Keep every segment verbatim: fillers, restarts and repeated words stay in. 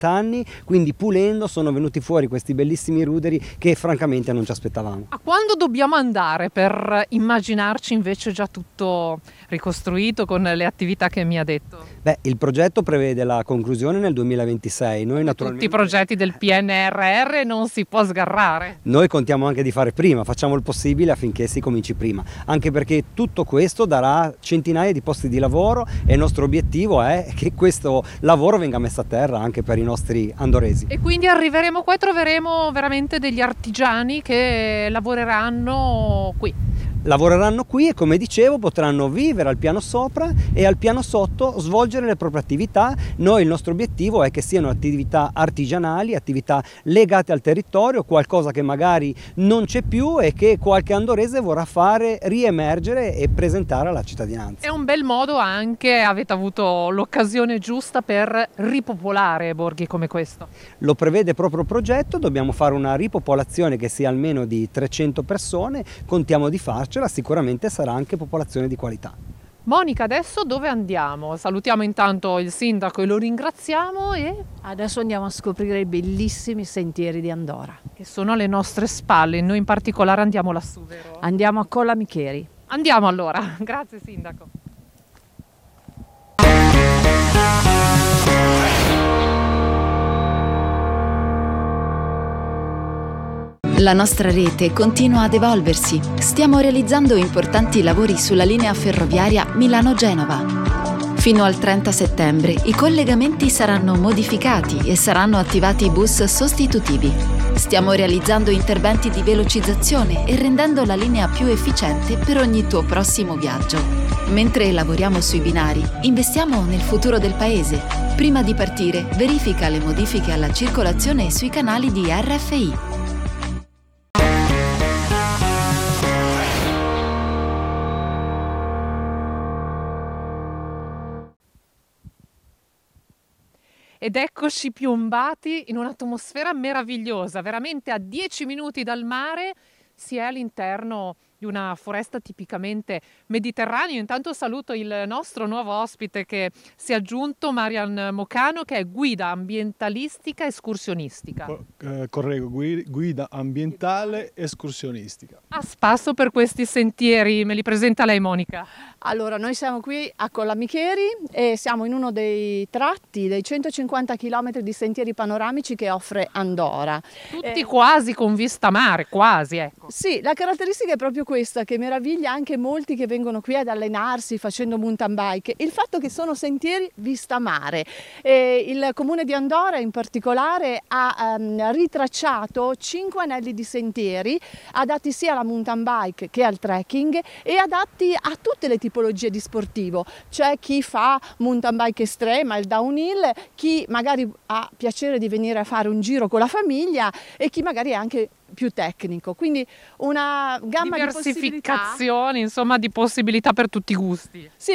anni, quindi pulendo sono venuti fuori questi bellissimi ruderi che francamente non ci aspettavamo. A quando dobbiamo andare per immaginarci invece già tutto ricostruito con le attività che mi ha detto? Beh, il progetto prevede la conclusione nel duemilaventisei. Noi naturalmente... Tutti i progetti del P N R R non si può sgarrare. Noi contiamo anche di fare prima, facciamo il possibile affinché si cominci prima, anche perché tutto questo darà centinaia di posti di lavoro e il nostro obiettivo è che questo lavoro venga messo a terra anche per i nostri andoresi. E quindi arriveremo qua e troveremo veramente degli artigiani che lavoreranno qui. Lavoreranno qui e, come dicevo, potranno vivere al piano sopra e al piano sotto svolgere le proprie attività. Noi il nostro obiettivo è che siano attività artigianali, attività legate al territorio, qualcosa che magari non c'è più e che qualche andorese vorrà fare riemergere e presentare alla cittadinanza. È un bel modo anche, avete avuto l'occasione giusta per ripopolare borghi come questo. Lo prevede proprio il progetto, dobbiamo fare una ripopolazione che sia almeno di trecento persone, contiamo di farcela, sicuramente sarà anche popolazione di qualità. Monica, adesso dove andiamo? Salutiamo intanto il sindaco e lo ringraziamo e... Adesso andiamo a scoprire i bellissimi sentieri di Andora. Che sono alle nostre spalle, noi in particolare andiamo lassù, vero? Andiamo a Colla Micheri. Andiamo allora, grazie sindaco. La nostra rete continua ad evolversi. Stiamo realizzando importanti lavori sulla linea ferroviaria Milano-Genova. Fino al trenta settembre i collegamenti saranno modificati e saranno attivati bus sostitutivi. Stiamo realizzando interventi di velocizzazione e rendendo la linea più efficiente per ogni tuo prossimo viaggio. Mentre lavoriamo sui binari, investiamo nel futuro del paese. Prima di partire, verifica le modifiche alla circolazione sui canali di R F I. Ed eccoci piombati in un'atmosfera meravigliosa, veramente a dieci minuti dal mare si è all'interno di una foresta tipicamente mediterranea. Intanto saluto il nostro nuovo ospite che si è aggiunto, Marian Mocano, che è guida ambientalistica escursionistica. Eh, correggo, guida ambientale escursionistica. A spasso per questi sentieri, me li presenta lei Monica? Allora, noi siamo qui a Colla Micheri e siamo in uno dei tratti dei centocinquanta chilometri di sentieri panoramici che offre Andora. Tutti eh, quasi con vista mare, quasi, ecco. Sì, la caratteristica è proprio questa, che meraviglia anche molti che vengono qui ad allenarsi facendo mountain bike, il fatto che sono sentieri vista mare. E il comune di Andora in particolare ha um, ritracciato cinque anelli di sentieri adatti sia alla mountain bike che al trekking e adatti a tutte le tipologie di sportivo. C'è chi fa mountain bike estrema, il downhill, chi magari ha piacere di venire a fare un giro con la famiglia e chi magari è anche più tecnico, quindi una gamma di diversificazioni, insomma, di possibilità per tutti i gusti. Sì,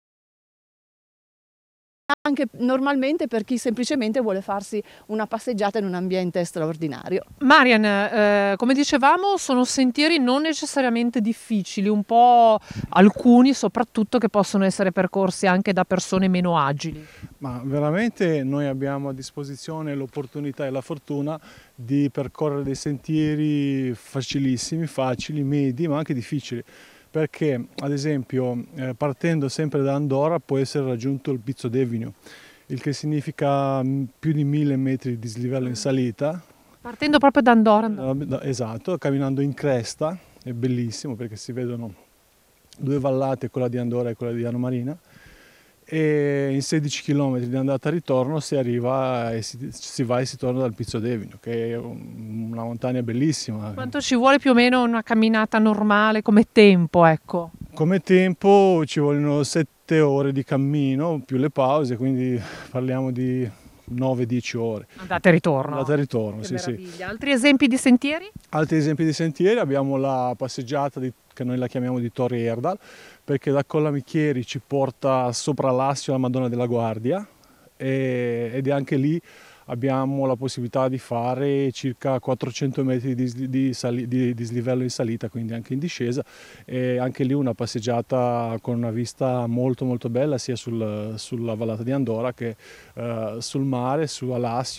anche normalmente per chi semplicemente vuole farsi una passeggiata in un ambiente straordinario. Marian, eh, come dicevamo, sono sentieri non necessariamente difficili, un po' alcuni soprattutto che possono essere percorsi anche da persone meno agili. Ma veramente noi abbiamo a disposizione l'opportunità e la fortuna di percorrere dei sentieri facilissimi, facili, medi, ma anche difficili. Perché ad esempio eh, partendo sempre da Andora può essere raggiunto il Pizzo d'Evinio, il che significa più di mille metri di dislivello in salita. Partendo proprio da Andora? Esatto, camminando in cresta, è bellissimo perché si vedono due vallate, quella di Andora e quella di Ano Marina, e in sedici chilometri di andata e ritorno si arriva e si, si va e si torna dal Pizzo d'Evinio, che è una montagna bellissima. Quanto ci vuole più o meno una camminata normale come tempo, ecco? Come tempo ci vogliono sette ore di cammino più le pause, quindi parliamo di nove dieci ore. Andata e ritorno. Andata e ritorno, che sì, meraviglia. sì. Altri esempi di sentieri? Altri esempi di sentieri abbiamo la passeggiata di, che noi la chiamiamo di Torre Erdal, perché da Colla Micheri ci porta sopra l'Assio alla Madonna della Guardia e, ed è anche lì abbiamo la possibilità di fare circa quattrocento metri di, di, sali, di dislivello in salita, quindi anche in discesa, e anche lì una passeggiata con una vista molto molto bella sia sul, sulla vallata di Andora che eh, sul mare, su Alassio.